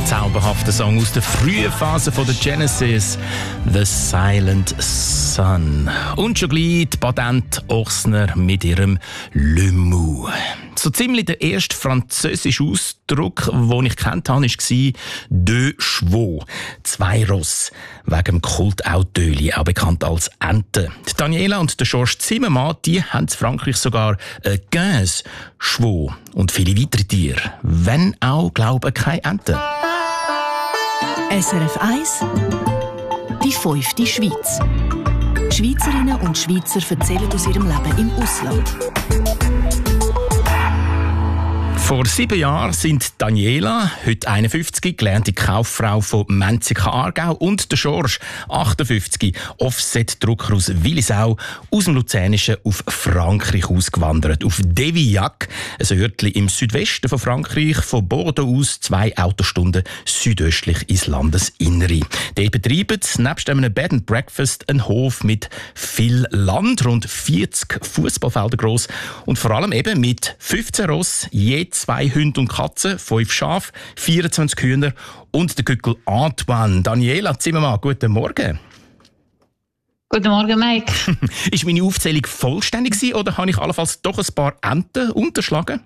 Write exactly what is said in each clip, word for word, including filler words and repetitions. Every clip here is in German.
zauberhafter Song aus der frühen Phase von der Genesis, «The Silent Sun». Und schon gleich die Patente Ochsner mit ihrem «Le Mou». So ziemlich der erste französische Ausdruck, den ich kennt habe, war «deux chevaux», zwei Ross, wegen dem Kultautöli, auch bekannt als Ente. Die Daniela und der Georges Zimmermann, die haben in Frankreich sogar äh, «quinze chevaux» und viele weitere Tiere, wenn auch, glaube ich, keine Ente. S R F eins, die fünfte Schweiz. Schweizerinnen und Schweizer erzählen aus ihrem Leben im Ausland. Vor sieben Jahren sind Daniela, heute einundfünfzig, gelernte Kauffrau von Menziken-Aargau, und der Georges, achtundfünfzig, Offset-Drucker aus Willisau, aus dem Luzernischen auf Frankreich ausgewandert. Auf Devillac, ein Örtchen im Südwesten von Frankreich, von Bordeaux aus zwei Autostunden südöstlich ins Landesinnere. Die betreiben nebst einem Bed and Breakfast einen Hof mit viel Land, rund vierzig Fußballfelder gross, und vor allem eben mit fünfzehn Ross, je zwei Hunde und Katzen, fünf Schafe, vierundzwanzig Hühner und der Gückel Antoine. Daniela Zimmermann, guten Morgen. Guten Morgen, Mike. Ist meine Aufzählung vollständig gewesen, oder habe ich allenfalls doch ein paar Enten unterschlagen?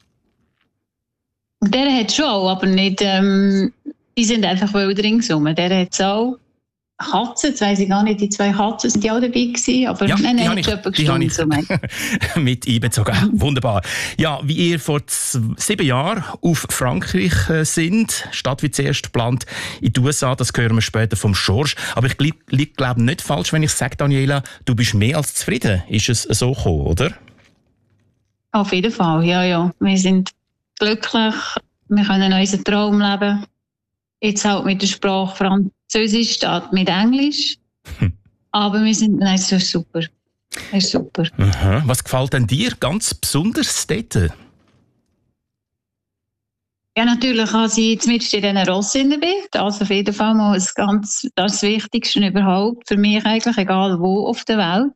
Der hat schon, aber nicht. Ähm, die sind einfach wild ringsum. Der hat auch Katzen, jetzt weiss ich gar nicht, die zwei Katzen sind ja auch dabei gewesen, aber ja, nein, die nein, habe ich, die habe ich mit einbezogen. Wunderbar. Ja, wie ihr vor z- sieben Jahren auf Frankreich äh, sind, statt wie zuerst geplant in die U S A, das hören wir später vom Georges. Aber ich liege, glaube nicht falsch, wenn ich sage, Daniela, du bist mehr als zufrieden. Ist es so gekommen, oder? Auf jeden Fall, ja, ja. Wir sind glücklich, wir können unseren Traum leben. Jetzt halt mit der Sprache Französisch statt mit Englisch. Hm. Aber wir sind, nein, es ist super. Es ist super. Aha. Was gefällt denn dir ganz besonders dort? Ja, natürlich habe ich zumindest in diesen Rossen dabei. Das auf jeden Fall mal das, ganz, das Wichtigste überhaupt. Für mich eigentlich, egal wo auf der Welt.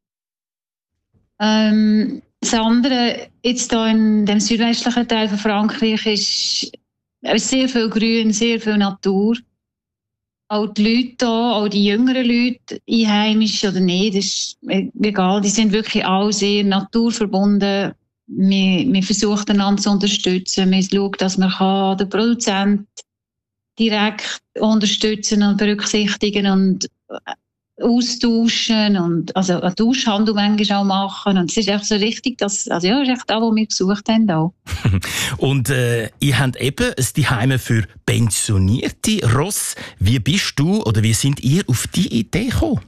Ähm, das andere, jetzt hier in dem südwestlichen Teil von Frankreich, ist Es ist sehr viel Grün, sehr viel Natur. Auch die Leute hier, auch die jüngeren Leute, einheimisch oder nicht, ist egal. Die sind wirklich alle sehr naturverbunden. Wir, wir versuchen einander zu unterstützen. Wir schauen, dass man den Produzenten direkt unterstützen und berücksichtigen und austauschen und also einen Tauschhandel manchmal auch machen. Und es ist echt so richtig, dass, also ja, das ist echt das, was wir gesucht haben auch. Und äh, ihr habt eben ein Zuhause für pensionierte Ross. Wie bist du oder wie sind ihr auf die Idee gekommen?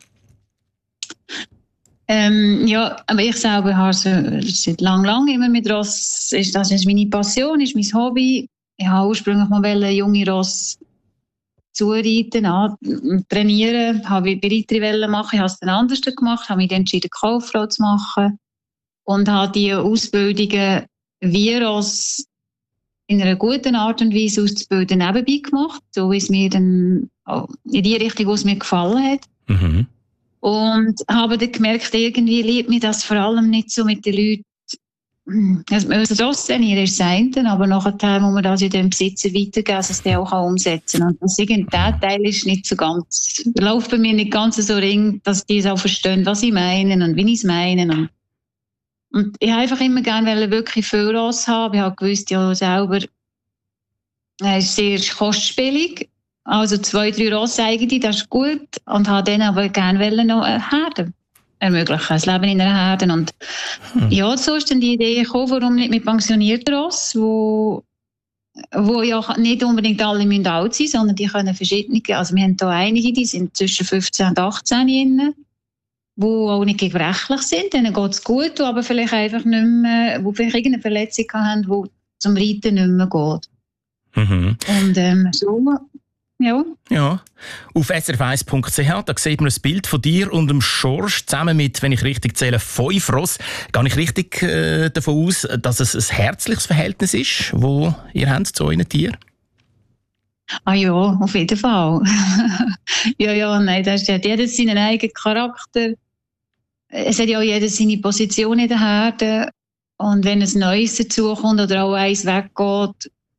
Ähm, ja, aber ich selber habe so, seit lang, lang immer mit Ross, ist, das ist meine Passion, ist mein Hobby. Ich habe ursprünglich mal junge Ross zureiten, an, trainieren, habe ich Reiterwelle machen, ich habe es dann anders gemacht, habe mich dann entschieden, Kauffrau zu machen und habe die Ausbildungen wie Ross in einer guten Art und Weise auszubilden nebenbei gemacht, so wie es mir dann in die Richtung, wo es mir gefallen hat. Mhm. Und habe dann gemerkt, irgendwie liebt mir das vor allem nicht so mit den Leuten. Also, das Rosszenieren ist das eine, aber nachher muss man das in den Besitzer weitergeben, dass es der auch umsetzen kann. Und das der Teil ist nicht so ganz, läuft bei mir nicht ganz so ring, dass die es auch verstehen, was ich meine und wie ich es meine. Und, und ich habe einfach immer gerne wirklich viel Ross haben. Ich habe gewusst, ja selber, es ist sehr kostspielig. Also zwei, drei Ross eigene, das ist gut. Und habe dann aber gerne noch eine Herde ermöglichen, das Leben in einer Herde. Und hm. ja, so ist dann die Idee gekommen, warum nicht mit pensionierten Ross, wo, wo ja nicht unbedingt alle müssen alt sein, sondern die können verschiedene, also wir haben hier einige, die sind zwischen fünfzehn und achtzehn drin, die auch nicht gebrechlich sind, denen geht es gut, die aber vielleicht einfach nicht mehr, die vielleicht irgendeine Verletzung haben, die zum Reiten nicht mehr geht. Mhm. Und ähm, so... Ja. ja. Auf s r f eins punkt c h da sieht man ein Bild von dir und dem Georges zusammen mit, wenn ich richtig zähle, fünf Ross. Gehe ich richtig äh, davon aus, dass es ein herzliches Verhältnis ist, das ihr habt zu euren Tieren? Ah ja, auf jeden Fall. ja, ja, nein, das hat jeder seinen eigenen Charakter. Es hat ja auch jeder seine Position in der Herde. Und wenn ein Neues dazukommt oder auch eins weggeht,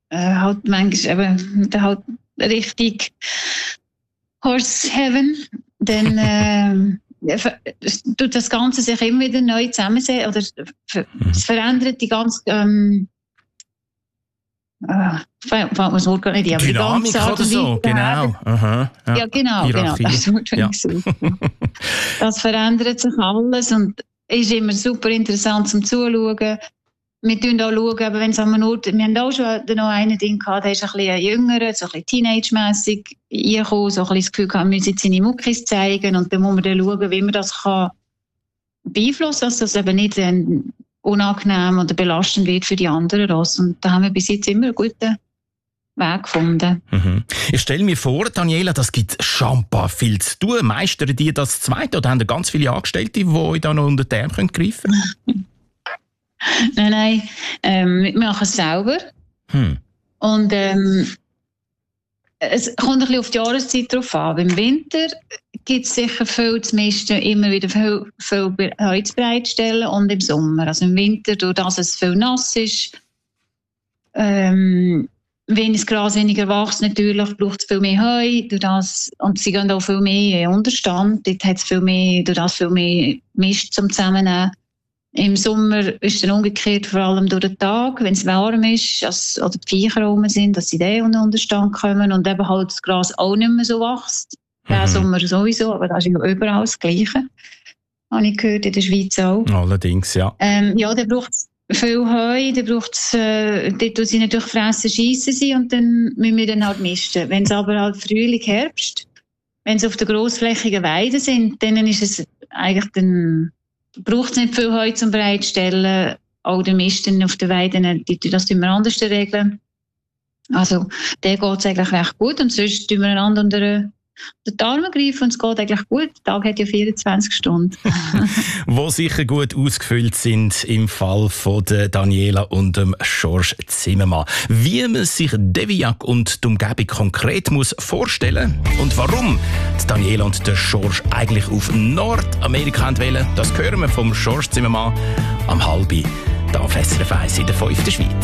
äh, halt manchmal eben, halt richtig Horse Heaven, dann äh, tut das Ganze sich immer wieder neu zusammensehen oder es verändert die ganze ähm, äh, fällt mir das Wort gar nicht ein, aber Dynamik die ganze oder so, genau. Aha, ja. ja, genau, genau, das Wort ja. Das verändert sich alles und ist immer super interessant zum Zuschauen. Wir schauen auch, schauen, wenn es an einem Ort, wir haben auch schon noch einen Ding gehabt, der ist ein bisschen jünger, so ein bisschen teenage-mässig reingekommen, so ein bisschen das Gefühl gehabt, wir müssen jetzt seine Muckis zeigen und dann muss man dann schauen, wie man das kann beeinflussen kann, dass das eben nicht ähm, unangenehm oder belastend wird für die anderen Rassen. Und da haben wir bis jetzt immer einen guten Weg gefunden. Mhm. Ich stelle mir vor, Daniela, das gibt schambar viel zu tun. Meistern die das Zweite oder haben ganz viele Angestellte, die euch da noch unter die Arme greifen können? Nein, nein, ähm, wir machen es selber. Hm. Und ähm, es kommt ein bisschen auf die Jahreszeit drauf an. Im Winter gibt es sicher viel zu misten, immer wieder viel, viel Holz bereitstellen und im Sommer. Also im Winter, durch das es viel nass ist, ähm, wenn das Gras weniger wächst, natürlich braucht es viel mehr Heu, durch das, und sie gehen auch viel mehr in Unterstand, dort hat es viel mehr, durch das viel mehr Mist zum Zusammennehmen. Im Sommer ist es dann umgekehrt, vor allem durch den Tag, wenn es warm ist, als, oder die Viecher rum sind, dass sie dann in den Unterstand kommen und eben halt das Gras auch nicht mehr so wächst. Mhm. Ja, Sommer sowieso, aber das ist ja überall das Gleiche. Habe ich gehört, in der Schweiz auch. Allerdings, ja. Ähm, ja, da braucht es viel Heu, da braucht es, äh, dort tun sie natürlich fressen, schiessen sie und dann müssen wir dann halt misten. Wenn es aber halt Frühling, Herbst, wenn es auf der grossflächigen Weide sind, dann ist es eigentlich dann, braucht es nicht viel Heu zum Bereitstellen. Auch der Mist auf den Weiden, die, das tun wir anders regeln. Also, der geht es eigentlich recht gut. Und sonst tun wir einander unter die Arme greifen und es geht eigentlich gut. Der Tag hat ja vierundzwanzig Stunden. Wo sicher gut ausgefüllt sind im Fall von der Daniela und dem George Zimmermann. Wie man sich Deviac und die Umgebung konkret muss vorstellen und warum die Daniela und der George eigentlich auf Nordamerika wollen, das hören wir vom George Zimmermann am halben da auf S R F eins in der fünften Schweiz.